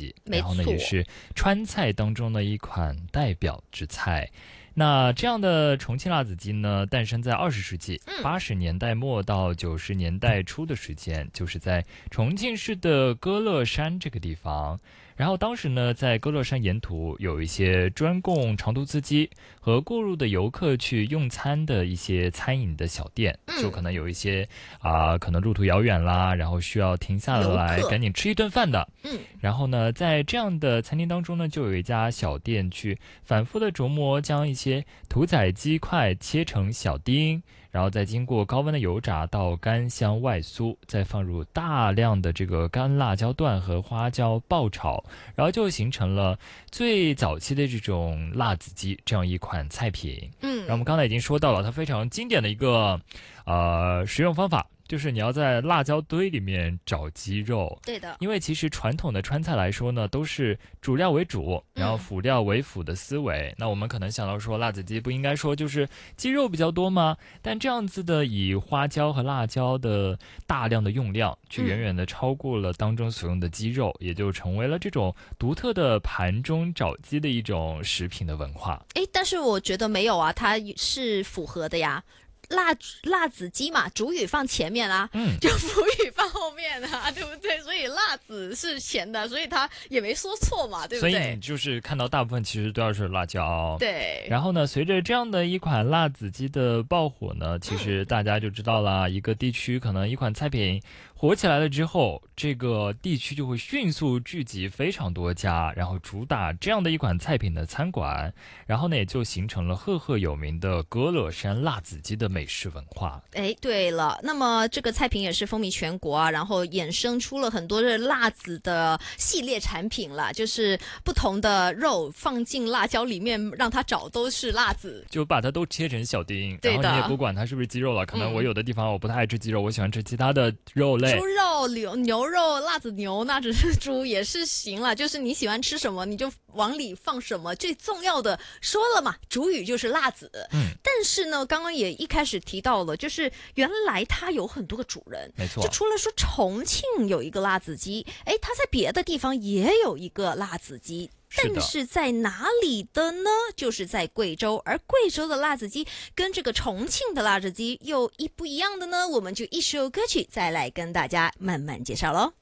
鸡， 没然后呢错也是川菜当中的一款代表之菜。那这样的重庆辣子鸡呢，诞生在20世纪80年代末到90年代初的时间，就是在重庆市的歌乐山这个地方。然后当时呢，在歌乐山沿途有一些专供长途司机和过路的游客去用餐的一些餐饮的小店，就可能有一些可能路途遥远啦，然后需要停下来赶紧吃一顿饭的。然后呢，在这样的餐厅当中呢，就有一家小店去反复的琢磨，将一些屠宰鸡块切成小丁，然后再经过高温的油炸到干香外酥，再放入大量的这个干辣椒段和花椒爆炒，然后就形成了最早期的这种辣子鸡这样一款菜品。然后我们刚才已经说到了它非常经典的一个食用方法，就是你要在辣椒堆里面找鸡肉。 对的， 因为其实传统的川菜来说呢，都是主料为主，然后辅料为辅的思维。那我们可能想到说，辣子鸡不应该说就是鸡肉比较多吗？但这样子的以花椒和辣椒的大量的用量，却远远的超过了当中所用的鸡肉，也就成为了这种独特的盘中找鸡的一种食品的文化。 但是我觉得没有啊，它是符合的呀。辣子鸡嘛，主语放前面啊，就辅语放后面啊，对不对？所以辣子是前的，所以他也没说错嘛，对不对？ 所以你就是看到大部分其实都要是辣椒。 对。 然后呢，随着这样的一款辣子鸡的爆火呢，其实大家就知道了，一个地区可能一款菜品火起来了之后，这个地区就会迅速聚集非常多家，然后主打这样的一款菜品的餐馆，然后呢也就形成了赫赫有名的歌乐山辣子鸡的美食文化。 对了，那么这个菜品也是风靡全国啊，然后衍生出了很多的辣子的系列产品了，就是不同的肉放进辣椒里面，让它找都是辣子， 就把它都切成小丁， 对的， 然后你也不管它是不是鸡肉了，可能我有的地方我不太爱吃鸡肉，我喜欢吃其他的肉类。 猪肉、牛肉、辣子牛，那只是猪也是行了，就是你喜欢吃什么你就往里放什么。最重要的说了嘛，主语就是辣子。但是呢，刚刚也一开始提到了，就是原来它有很多个主人， 没错。 就除了说重庆有一个辣子鸡，它在别的地方也有一个辣子鸡。但是在哪里的呢？就是在贵州，而贵州的辣子鸡跟这个重庆的辣子鸡又不一样的呢？我们就一首歌曲再来跟大家慢慢介绍咯。